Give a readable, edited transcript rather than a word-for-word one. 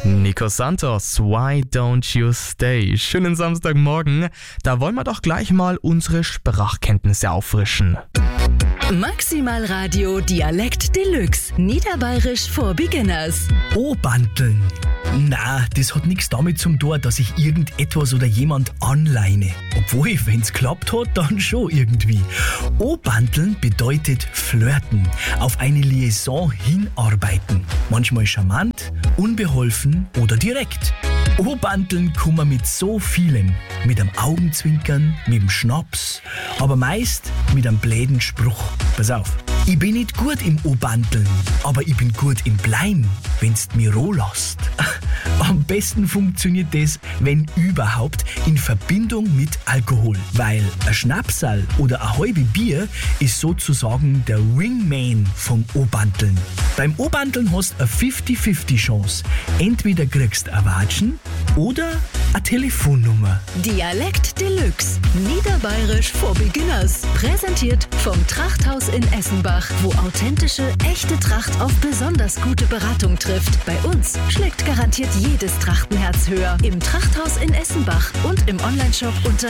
Nico Santos, Why Don't You Stay? Schönen Samstagmorgen. Da wollen wir doch gleich mal unsere Sprachkenntnisse auffrischen. Maximal Radio Dialekt Deluxe. Niederbayerisch for Beginners. Obanteln. Na, das hat nichts damit zu tun, dass ich irgendetwas oder jemand anleine. Obwohl, wenn's klappt hat, dann schon irgendwie. Obanteln bedeutet flirten, auf eine Liaison hinarbeiten. Manchmal charmant, unbeholfen oder direkt. Obanteln kann man mit so vielem. Mit einem Augenzwinkern, mit dem Schnaps, aber meist mit einem bläden Spruch. Pass auf. Ich bin nicht gut im Obanteln, aber ich bin gut im Bleiben, wenn's mir roh lässt. Am besten funktioniert das, wenn überhaupt, in Verbindung mit Alkohol. Weil ein Schnapsal oder ein halbe Bier ist sozusagen der Wingman vom Obanteln. Beim Obanteln hast du eine 50-50 Chance. Entweder kriegst du ein Watschen oder eine Telefonnummer. Dialekt Deluxe. Niederbayerisch for Beginners. Präsentiert vom Trachthaus in Essenbach, wo authentische, echte Tracht auf besonders gute Beratung trifft. Bei uns schlägt garantiert jedes Trachtenherz höher. Im Trachthaus in Essenbach und im Onlineshop unter